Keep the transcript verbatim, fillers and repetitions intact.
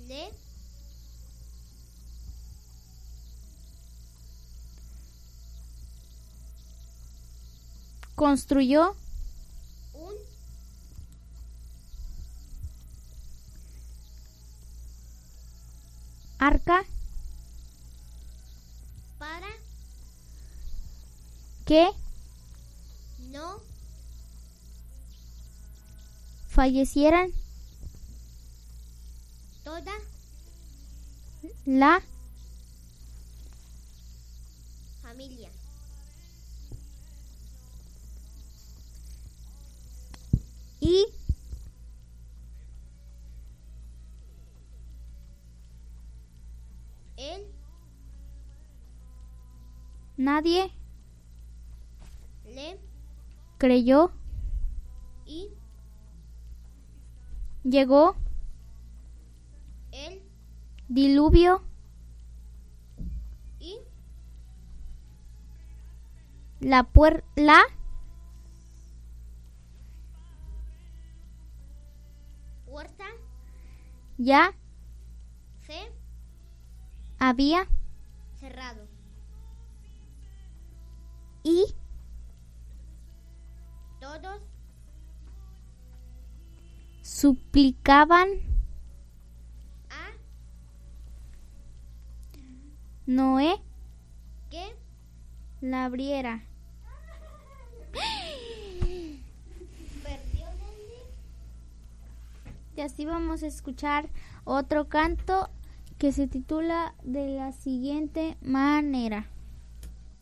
le construyó un arca para que no fallecieran toda la familia. y Él nadie le creyó. y Llegó el diluvio y la puer la puerta ya se había cerrado y todos suplicaban a Noé que la abriera. perdió Y así vamos a escuchar otro canto que se titula de la siguiente manera.